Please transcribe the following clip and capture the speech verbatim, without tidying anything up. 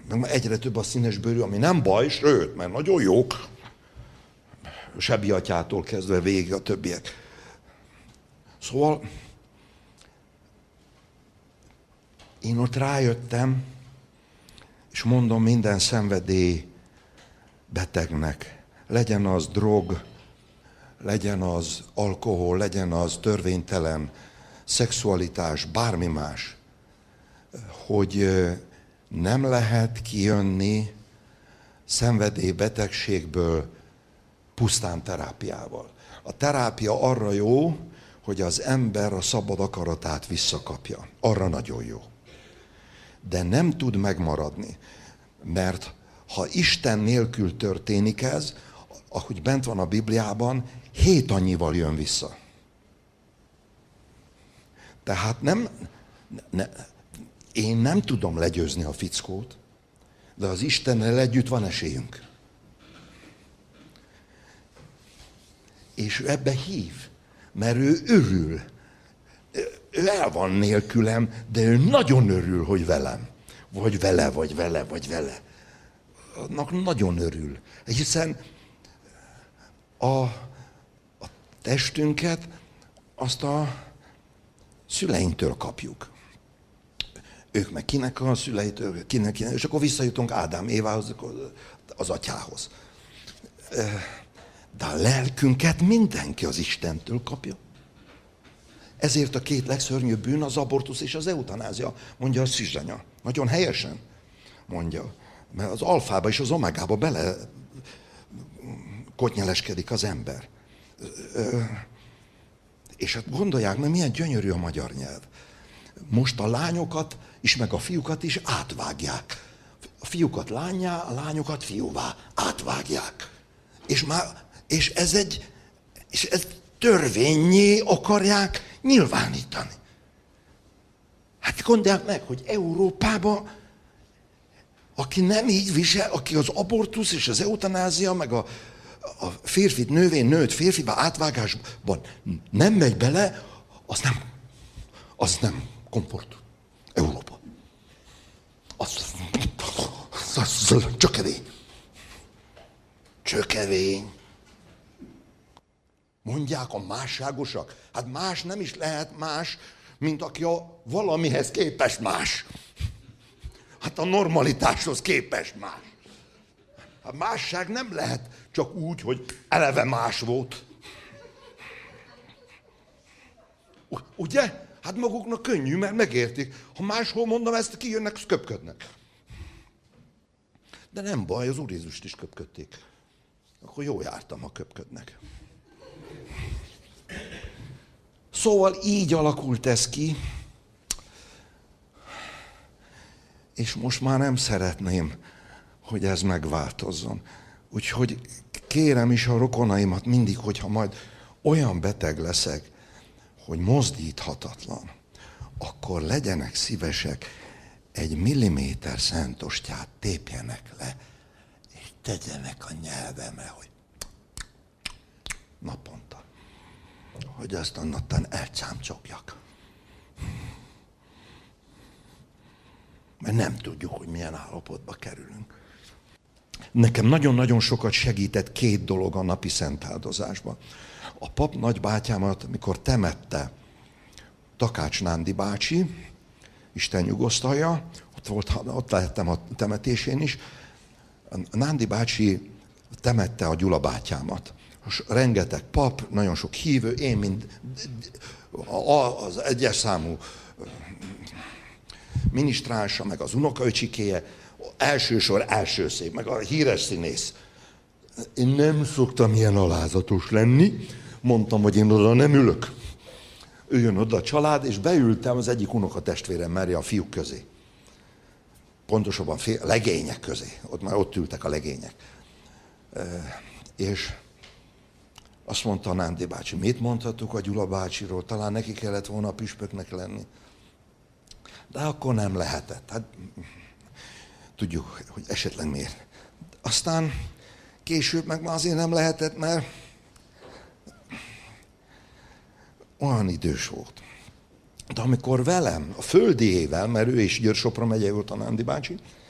meg már egyre több a színes bőrű, ami nem baj, sőt, mert nagyon jók. Sebi atyától kezdve végig a többiek. Szóval én ott rájöttem, és mondom minden szenvedély betegnek, legyen az drog, legyen az alkohol, legyen az törvénytelen szexualitás, bármi más, hogy nem lehet kijönni szenvedélybetegségből pusztán terápiával. A terápia arra jó, hogy az ember a szabad akaratát visszakapja. Arra nagyon jó. De nem tud megmaradni, mert ha Isten nélkül történik ez, ahogy bent van a Bibliában, hét annyival jön vissza. Tehát nem, ne, én nem tudom legyőzni a fickót, de az Istennel együtt van esélyünk. És ő ebbe hív, mert ő örül. Ő el van nélkülem, de ő nagyon örül, hogy velem. Vagy vele, vagy vele, vagy vele. Annak nagyon örül. Hiszen a, a testünket azt a szüleinktől kapjuk. Ők meg kinek a szüleitől, kinek, kinek, és akkor visszajutunk Ádám, Évához, az atyához. De a lelkünket mindenki az Istentől kapja. Ezért a két legszörnyűbb bűn az abortusz és az eutanázia, mondja a Szűzanya. Nagyon helyesen mondja. Mert az alfába és az omegába bele kotnyeleskedik az ember. És hát gondolják meg, milyen gyönyörű a magyar nyelv. Most a lányokat is, meg a fiúkat is átvágják. A fiúkat lányá, a lányokat fiúvá átvágják. És, már, és ez egy, és ez törvényé akarják nyilvánítani. Hát gondolják meg, hogy Európában, aki nem így visel, aki az abortusz és az eutanázia, meg a, a férfit nővén, nőt férfiba átvágásban nem megy bele, az nem, az nem komfort. Európa. Az, az, az, az csökevény. Csökevény. Mondják a másságosak. Hát más nem is lehet más, mint aki a valamihez képest más. Hát a normalitáshoz képest más. A másság nem lehet csak úgy, hogy eleve más volt. Ugye? Hát maguknak könnyű, mert megértik. Ha máshol mondom ezt, kijönnek, köpködnek. De nem baj, az Úr Jézust is köpködték. Akkor jól jártam, ha köpködnek. Szóval így alakult ez ki, és most már nem szeretném, hogy ez megváltozzon. Úgyhogy kérem is a rokonaimat mindig, hogyha majd olyan beteg leszek, hogy mozdíthatatlan, akkor legyenek szívesek, egy milliméter szentostját tépjenek le, és tegyenek a nyelvemre, hogy naponta, hogy azt annattan elcsámcsogjak. Mert nem tudjuk, hogy milyen állapotba kerülünk. Nekem nagyon-nagyon sokat segített két dolog a napi szentáldozásban. A pap nagybátyámat, mikor temette Takács Nándi bácsi, Isten nyugosztalja, ott, volt, ott lehettem a temetésén is, a Nándi bácsi temette a Gyula bátyámat. Rengeteg pap, nagyon sok hívő, én mind az egyes számú minisztránsa, meg az unokaöcsikéje, elsősor első szép, meg a híres színész. Én nem szoktam ilyen alázatos lenni, mondtam, hogy én oda nem ülök. Ő jön oda a család, és beültem az egyik unokatestvérem mellé a fiúk közé. Pontosabban fél, legények közé. Ott már ott ültek a legények. E, és azt mondta a Nándi bácsi, mit mondhatuk a Gyula bácsiról? Talán neki kellett volna a püspöknek lenni. De akkor nem lehetett. Hát, tudjuk, hogy esetleg miért. Aztán később meg már azért nem lehetett, mert olyan idős volt. De amikor velem, a földiével, mert ő is Győr-Sopron megyei volt a Nándi bácsi,